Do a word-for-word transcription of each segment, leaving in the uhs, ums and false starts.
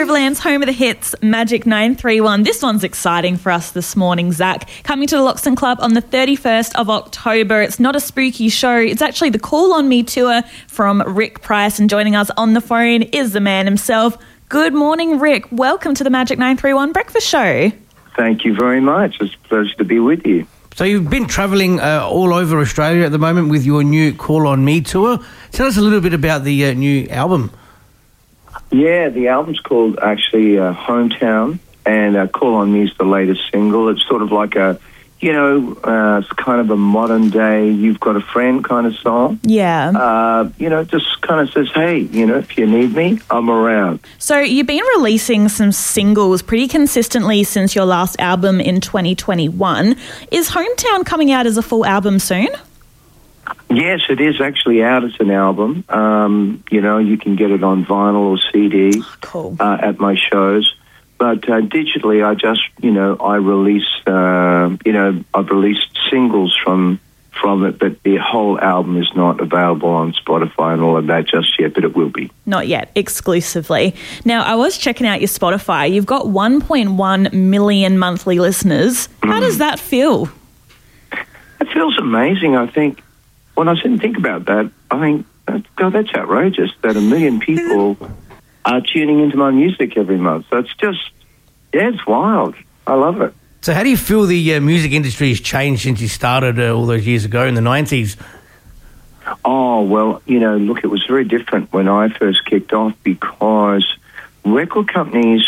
Riverland's home of the hits, Magic nine three one. This one's exciting for us this morning, Zach. Coming to the Loxton Club on the thirty-first of October. It's not a spooky show. It's actually the Call On Me tour from Rick Price. And joining us on the phone is the man himself. Good morning, Rick. Welcome to the Magic nine three one Breakfast Show. Thank you very much. It's a pleasure to be with you. So you've been travelling uh, all over Australia at the moment with your new Call On Me tour. Tell us a little bit about the uh, new album. Yeah, the album's called actually uh, Hometown, and uh, Call On Me is the latest single. It's sort of like a, you know, uh, it's kind of a modern day You've Got a Friend kind of song. Yeah. Uh, you know, just kind of says, hey, you know, if you need me, I'm around. So you've been releasing some singles pretty consistently since your last album in twenty twenty-one. Is Hometown coming out as a full album soon? Yes, it is actually out as an album. Um, you know, you can get it on vinyl or C D Cool. uh, at my shows. But uh, digitally, I just, you know, I release, uh, you know, I've released singles from from it, but the whole album is not available on Spotify and all of that just yet, but it will be. Not yet, exclusively. Now, I was checking out your Spotify. You've got one point one million monthly listeners. How does that feel? It feels amazing, I think. When I sit and think about that, I think, God, that's outrageous that a million people are tuning into my music every month. So it's just, yeah, it's wild. I love it. So how do you feel the uh, music industry has changed since you started uh, all those years ago in the nineties? Oh, well, you know, look, it was very different when I first kicked off because record companies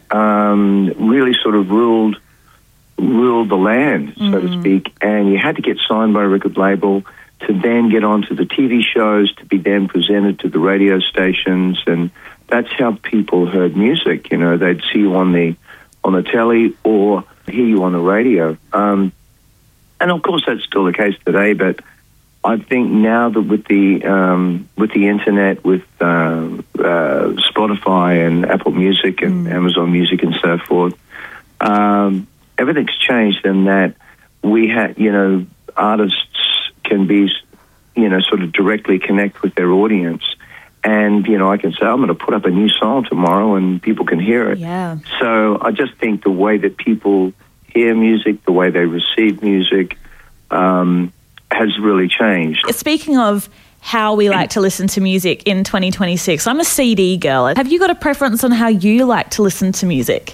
um, really sort of ruled ruled the land, so mm. to speak, and you had to get signed by a record label to then get onto the T V shows, to be then presented to the radio stations, and that's how people heard music. You know, they'd see you on the on the telly or hear you on the radio. Um, and of course, that's still the case today. But I think now that with the um, with the internet, with uh, uh, Spotify and Apple Music and mm. Amazon Music and so forth, um, everything's changed in that we had, you know, artists can be, you know, sort of directly connect with their audience. And, you know, I can say, I'm going to put up a new song tomorrow and people can hear it. Yeah. So I just think the way that people hear music, the way they receive music, um, has really changed. Speaking of how we like to listen to music in twenty twenty-six, I'm a C D girl. Have you got a preference on how you like to listen to music?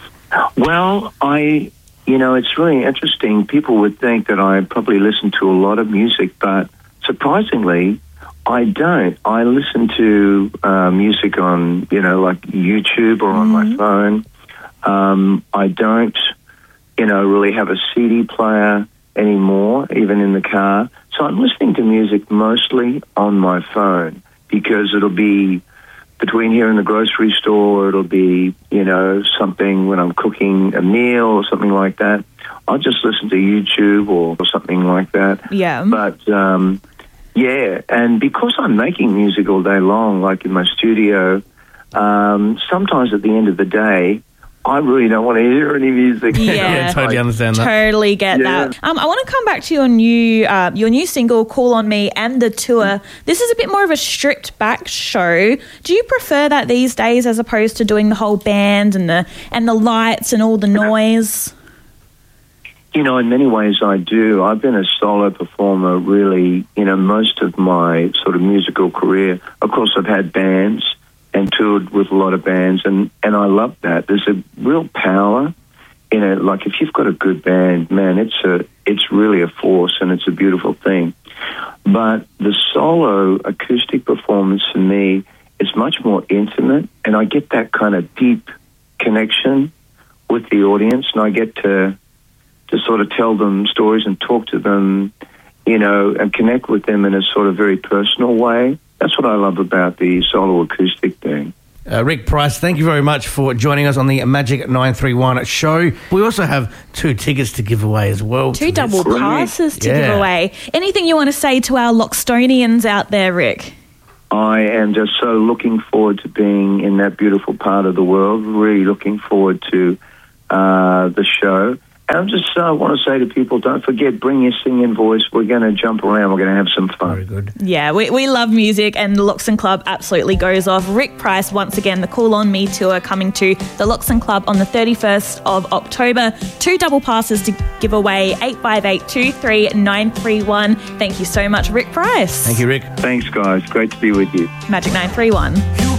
Well, I... You know, it's really interesting. People would think that I probably listen to a lot of music, but surprisingly, I don't. I listen to uh, music on, you know, like YouTube or on mm-hmm. my phone. Um, I don't, you know, really have a C D player anymore, even in the car. So I'm listening to music mostly on my phone because it'll be between here and the grocery store, it'll be, you know, something when I'm cooking a meal or something like that. I'll just listen to YouTube or, or something like that. Yeah. But, um, yeah, and because I'm making music all day long, like in my studio, um, sometimes at the end of the day, I really don't want to hear any music. Yeah, yeah totally understand that. Totally get yeah. that. Um, I want to come back to your new uh, your new single, Call On Me, and the tour. This is a bit more of a stripped back show. Do you prefer that these days as opposed to doing the whole band and the and the lights and all the noise? You know, in many ways I do. I've been a solo performer really, you know, most of my sort of musical career. Of course, I've had bands and toured with a lot of bands, and, and I love that. There's a real power in it. Like, if you've got a good band, man, it's a it's really a force, and it's a beautiful thing. But the solo acoustic performance for me is much more intimate, and I get that kind of deep connection with the audience, and I get to to sort of tell them stories and talk to them, you know, and connect with them in a sort of very personal way. That's what I love about the solo acoustic thing. Uh, Rick Price, thank you very much for joining us on the Magic nine three one show. We also have two tickets to give away as well. Two double Great. passes to Yeah. give away. Anything you want to say to our Loxtonians out there, Rick? I am just so looking forward to being in that beautiful part of the world, really looking forward to uh, the show. I just uh, want to say to people, don't forget, bring your singing voice. We're going to jump around. We're going to have some fun. Very good. Yeah, we, we love music, and the Loxton Club absolutely goes off. Rick Price, once again, the Cool On Me tour coming to the Loxton Club on the thirty-first of October. Two double passes to give away, eight five eight, two three nine three one. Thank you so much, Rick Price. Thank you, Rick. Thanks, guys. Great to be with you. Magic nine three one.